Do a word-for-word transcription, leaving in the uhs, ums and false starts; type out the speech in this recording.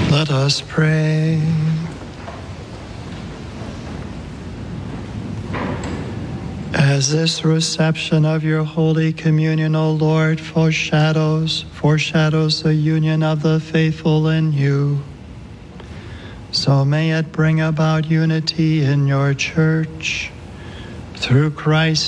Let us pray. As this reception of your Holy Communion, O Lord, foreshadows, foreshadows the union of the faithful in you, so may it bring about unity in your church. Through Christ